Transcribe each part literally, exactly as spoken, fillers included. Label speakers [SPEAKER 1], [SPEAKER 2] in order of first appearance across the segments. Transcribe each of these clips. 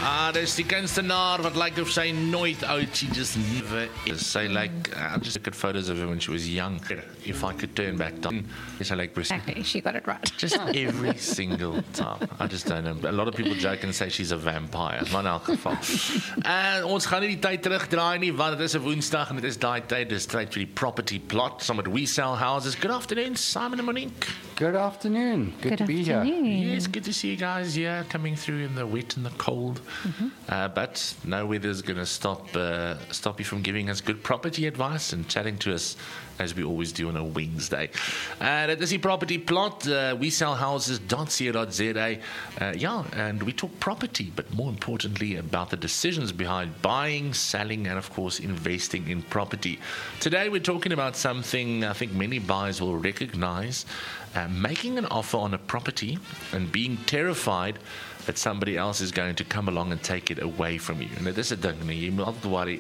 [SPEAKER 1] Ah, dis die kunstenaar wat lyk of sy nooit oud, she just never is. Sy like, I just look at photos of her when she was young. If I could turn back time, yes, I like Bruce.
[SPEAKER 2] Exactly, she got it right.
[SPEAKER 1] Just every single time. I just don't know. A lot of people joke and say she's a vampire. Maar in elk geval. En ons gaan nie die tyd terugdraai nie, want dit is 'n Woensdag en dit is daai tyd, dis tyd vir die property plot. Some of we sell houses. Good afternoon, Simon and Monique.
[SPEAKER 3] Good afternoon. Good,
[SPEAKER 2] Good
[SPEAKER 3] to be
[SPEAKER 2] afternoon.
[SPEAKER 3] here.
[SPEAKER 1] Yes, good to see you guys here, coming through in the wet and the cold. Mm-hmm. Uh, but no weather's going to stop uh, stop you from giving us good property advice and chatting to us as we always do on a Wednesday. Uh, dit is die property plot, uh, we sell houses dot co dot za. Uh, yeah, and we talk property, but more importantly about the decisions behind buying, selling, and of course investing in property. Today we're talking about something I think many buyers will recognize. Uh, making an offer on a property and being terrified that somebody else is going to come along and take it away from you. En dit is 'n ding, nee, jy moet altyd worry,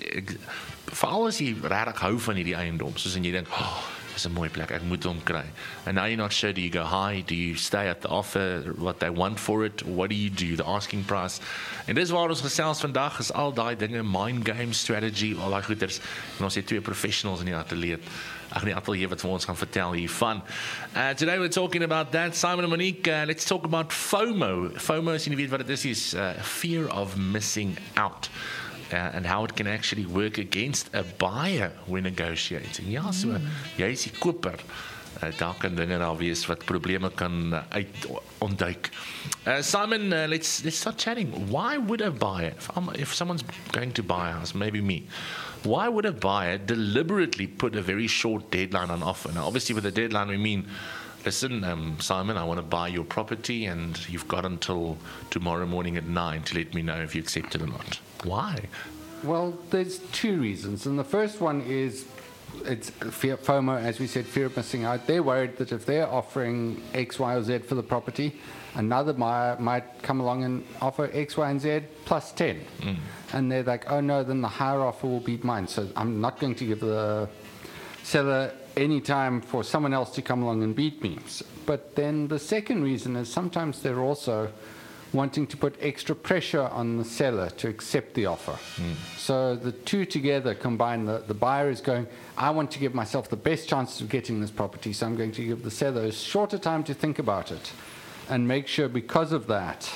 [SPEAKER 1] veral as jy regtig hou van hierdie eiendom, soos en jy dink, oh, dis 'n mooi plek, ek moet hom kry. And now you're not sure, do you go high, do you stay at the offer, what they want for it, what do you do, the asking price. En dis waar ons gesels vandag, is al daai dinge, mind game strategy, al daai goeders, en ons het twee professionals in die atelier, ag nee, atelier wat vir ons gaan vertel hiervan. Uh, today we're talking about that, Simon and Monique, uh, let's talk about FOMO. FOMO, as you weet wat dit is, is uh, fear of missing out. Uh, and how it can actually work against a buyer when negotiating. Ja, so mm. jy is die koper. Uh, daar kan dinge daar wees wat probleme kan uh, uit ontduik. Uh, Simon, uh, let's let's start chatting. Why would a buyer, if, um, if someone's going to buy a house, maybe me, why would a buyer deliberately put a very short deadline on offer? Now, obviously, with a deadline, we mean, listen, um, Simon, I want to buy your property, and you've got until tomorrow morning at nine to let me know if you accept it or not. Why?
[SPEAKER 3] Well, there's two reasons. And the first one is it's fear, FOMO, as we said, fear of missing out. They're worried that if they're offering X, Y, or Z for the property, another buyer might come along and offer X, Y, and Z plus ten. Mm. And they're like, oh no, then the higher offer will beat mine. So I'm not going to give the seller any time for someone else to come along and beat me. But then the second reason is sometimes they're also wanting to put extra pressure on the seller to accept the offer. Mm. So the two together combine, the, the buyer is going, I want to give myself the best chances of getting this property, so I'm going to give the seller a shorter time to think about it and make sure because of that,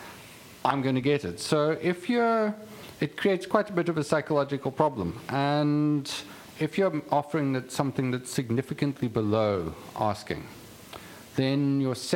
[SPEAKER 3] I'm going to get it. So if you're, it creates quite a bit of a psychological problem. And if you're offering that something that's significantly below asking, then your seller